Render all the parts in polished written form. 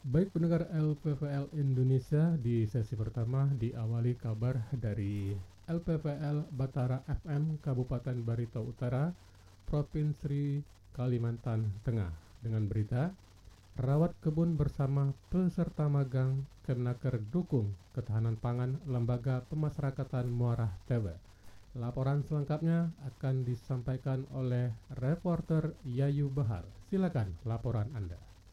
Baik pendengar LPVL Indonesia, di sesi pertama diawali kabar dari LPVL Batara FM Kabupaten Barito Utara, Provinsi Kalimantan Tengah dengan berita Rawat kebun bersama peserta magang Kemnaker dukung ketahanan pangan Lembaga Pemasyarakatan Muara Tebe. Laporan selengkapnya akan disampaikan oleh reporter Yayu Bahar. Silakan laporan Anda.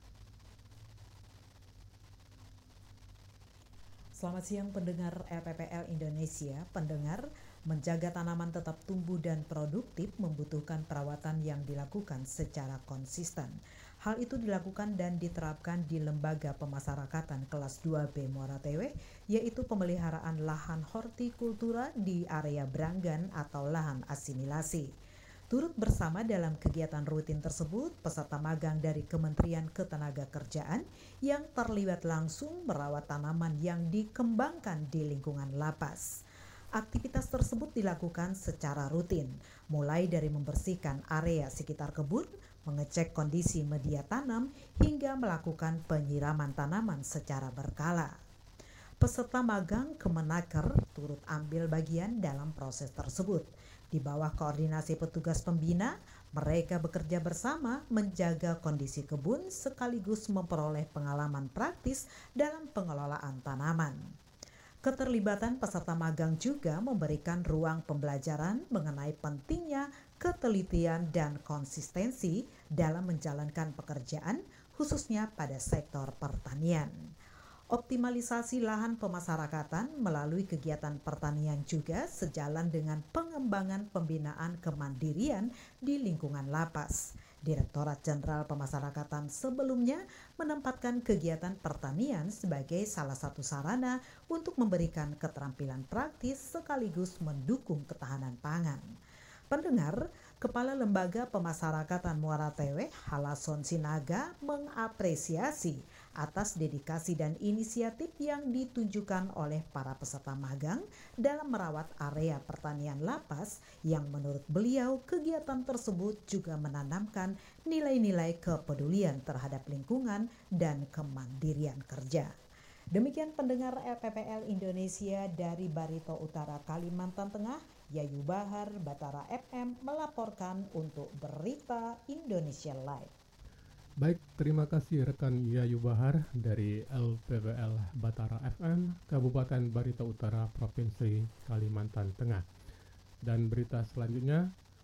Selamat siang pendengar LPPL Indonesia. Pendengar, menjaga tanaman tetap tumbuh dan produktif membutuhkan perawatan yang dilakukan secara konsisten. Hal itu dilakukan dan diterapkan di Lembaga Pemasyarakatan kelas 2B Muara Tewe, yaitu pemeliharaan lahan hortikultura di area Brangan atau lahan asimilasi. Turut bersama dalam kegiatan rutin tersebut peserta magang dari Kementerian Ketenagakerjaan yang terlibat langsung merawat tanaman yang dikembangkan di lingkungan lapas. Aktivitas tersebut dilakukan secara rutin, mulai dari membersihkan area sekitar kebun, mengecek kondisi media tanam, hingga melakukan penyiraman tanaman secara berkala. Peserta magang Kemenaker turut ambil bagian dalam proses tersebut. Di bawah koordinasi petugas pembina, mereka bekerja bersama menjaga kondisi kebun sekaligus memperoleh pengalaman praktis dalam pengelolaan tanaman. Keterlibatan peserta magang juga memberikan ruang pembelajaran mengenai pentingnya ketelitian dan konsistensi dalam menjalankan pekerjaan, khususnya pada sektor pertanian. Optimalisasi lahan pemasyarakatan melalui kegiatan pertanian juga sejalan dengan pengembangan pembinaan kemandirian di lingkungan lapas. Direktorat Jenderal Pemasyarakatan sebelumnya menempatkan kegiatan pertanian sebagai salah satu sarana untuk memberikan keterampilan praktis sekaligus mendukung ketahanan pangan. Pendengar, Kepala Lembaga Pemasyarakatan Muara Tewe, Halason Sinaga, mengapresiasi atas dedikasi dan inisiatif yang ditunjukkan oleh para peserta magang dalam merawat area pertanian lapas yang menurut beliau kegiatan tersebut juga menanamkan nilai-nilai kepedulian terhadap lingkungan dan kemandirian kerja. Demikian pendengar LPPL Indonesia dari Barito Utara, Kalimantan Tengah, Yayu Bahar, Batara FM melaporkan untuk Berita Indonesia Live. Baik, terima kasih rekan Yayu Bahar dari LPVL Batara FM Kabupaten Barito Utara, Provinsi Kalimantan Tengah. Dan berita selanjutnya,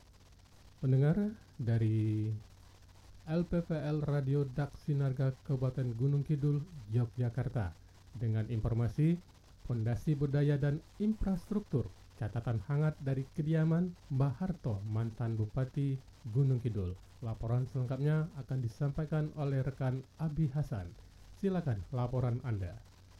pendengar dari LPVL Radio Dak Sinarga Kabupaten Gunung Kidul, Yogyakarta, dengan informasi Fondasi Budaya dan Infrastruktur, catatan hangat dari kediaman Mbah Harto, mantan Bupati Gunung Kidul. Laporan selengkapnya akan disampaikan oleh rekan Abi Hasan. Silakan laporan Anda.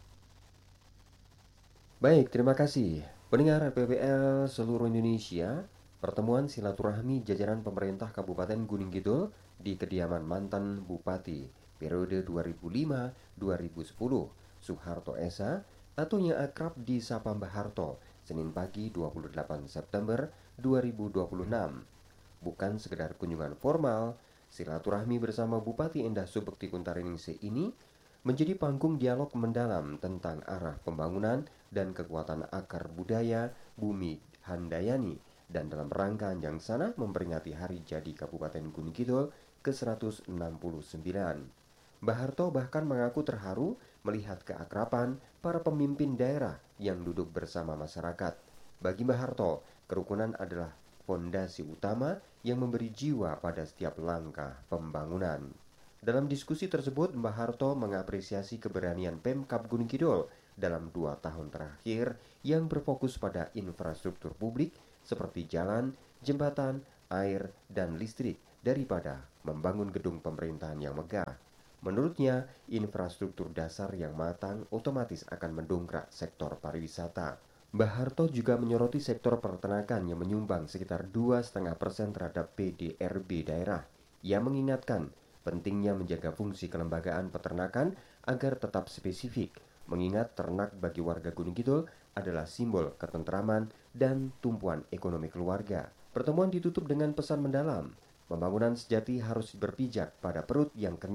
Baik, terima kasih. Pendengar PBL seluruh Indonesia, pertemuan silaturahmi jajaran pemerintah Kabupaten Gunung Kidul di kediaman mantan Bupati periode 2005-2010, Suharto Esa, atau yang akrab disapa Mbah Harto, Senin pagi 28 September 2026. Bukan sekedar kunjungan formal, silaturahmi bersama Bupati Endah Subekti Kuntareningsih ini menjadi panggung dialog mendalam tentang arah pembangunan dan kekuatan akar budaya Bumi Handayani, dan dalam rangka yang sana memperingati hari jadi Kabupaten Gunung Kidul ke-169. Mbah Harto bahkan mengaku terharu melihat keakraban para pemimpin daerah yang duduk bersama masyarakat. Bagi Mbah Harto, kerukunan adalah fondasi utama yang memberi jiwa pada setiap langkah pembangunan. Dalam diskusi tersebut, Mbah Harto mengapresiasi keberanian Pemkab Gunung Kidul dalam 2 tahun terakhir yang berfokus pada infrastruktur publik seperti jalan, jembatan, air, dan listrik daripada membangun gedung pemerintahan yang megah. Menurutnya, infrastruktur dasar yang matang otomatis akan mendongkrak sektor pariwisata. Mbah Harto juga menyoroti sektor peternakan yang menyumbang sekitar 2,5% terhadap PDRB daerah. Ia mengingatkan pentingnya menjaga fungsi kelembagaan peternakan agar tetap spesifik, mengingat ternak bagi warga Gunung Kidul adalah simbol ketentraman dan tumpuan ekonomi keluarga. Pertemuan ditutup dengan pesan mendalam, pembangunan sejati harus berpijak pada perut yang kenyang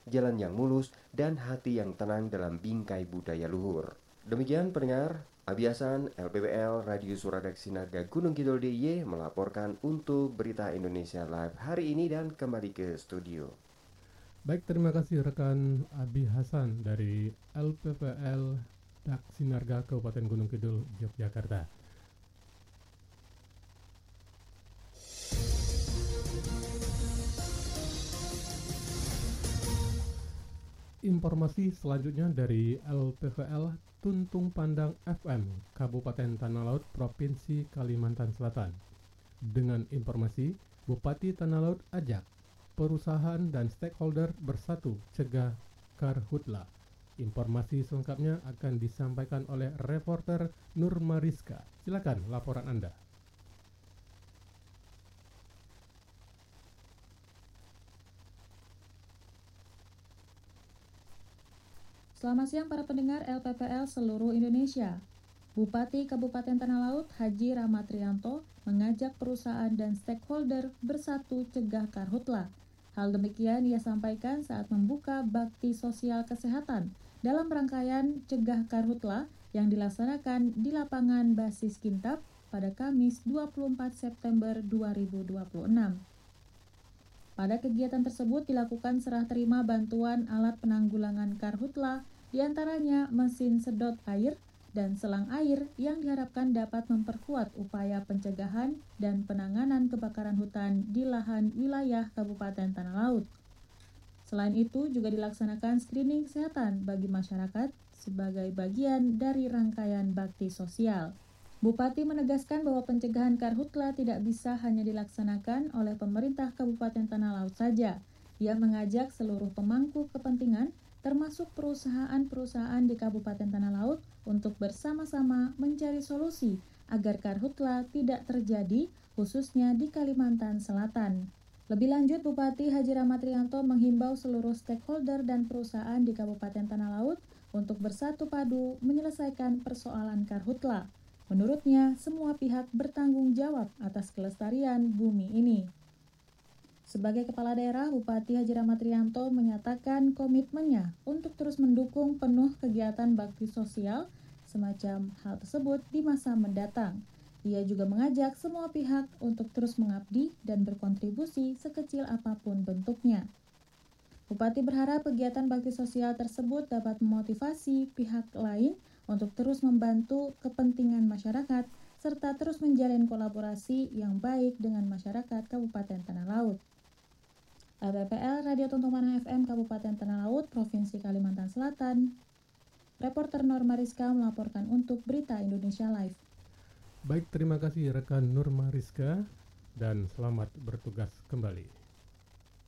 jalan yang mulus, dan hati yang tenang dalam bingkai budaya luhur. Demikian pendengar, Abiasan LPBL Radio Suradak Sinarga Gunung Kidul DIY melaporkan untuk Berita Indonesia Live hari ini dan kembali ke studio. Baik, terima kasih rekan Abi Hasan dari LPPL Dak Sinarga Kabupaten Gunung Kidul, Yogyakarta. Informasi selanjutnya dari LPPL Tuntung Pandang FM, Kabupaten Tanah Laut, Provinsi Kalimantan Selatan. Dengan informasi, Bupati Tanah Laut ajak perusahaan dan stakeholder bersatu cegah karhutla. Informasi selengkapnya akan disampaikan oleh reporter Nur Mariska. Silakan laporan Anda. Selamat siang para pendengar LPPL seluruh Indonesia. Bupati Kabupaten Tanah Laut Haji Rahmat Rianto mengajak perusahaan dan stakeholder bersatu cegah karhutla. Hal demikian ia sampaikan saat membuka bakti sosial kesehatan dalam rangkaian cegah karhutla yang dilaksanakan di lapangan Basis Kintab pada Kamis 24 September 2026. Pada kegiatan tersebut dilakukan serah terima bantuan alat penanggulangan karhutla, diantaranya mesin sedot air dan selang air yang diharapkan dapat memperkuat upaya pencegahan dan penanganan kebakaran hutan di lahan wilayah Kabupaten Tanah Laut. Selain itu juga dilaksanakan screening kesehatan bagi masyarakat sebagai bagian dari rangkaian bakti sosial. Bupati menegaskan bahwa pencegahan karhutla tidak bisa hanya dilaksanakan oleh pemerintah Kabupaten Tanah Laut saja. Ia mengajak seluruh pemangku kepentingan termasuk perusahaan-perusahaan di Kabupaten Tanah Laut untuk bersama-sama mencari solusi agar karhutla tidak terjadi, khususnya di Kalimantan Selatan. Lebih lanjut, Bupati Haji Rahmat Rianto menghimbau seluruh stakeholder dan perusahaan di Kabupaten Tanah Laut untuk bersatu padu menyelesaikan persoalan karhutla. Menurutnya, semua pihak bertanggung jawab atas kelestarian bumi ini. Sebagai Kepala Daerah, Bupati Haji Rahmat Rianto menyatakan komitmennya untuk terus mendukung penuh kegiatan bakti sosial semacam hal tersebut di masa mendatang. Ia juga mengajak semua pihak untuk terus mengabdi dan berkontribusi sekecil apapun bentuknya. Bupati berharap kegiatan bakti sosial tersebut dapat memotivasi pihak lain untuk terus membantu kepentingan masyarakat serta terus menjalin kolaborasi yang baik dengan masyarakat Kabupaten Tanah Laut. LPPL Radio Tuntung Pandang FM Kabupaten Tanah Laut, Provinsi Kalimantan Selatan. Reporter Nur Mariska melaporkan untuk Berita Indonesia Live. Baik, terima kasih rekan Nur Mariska dan selamat bertugas kembali.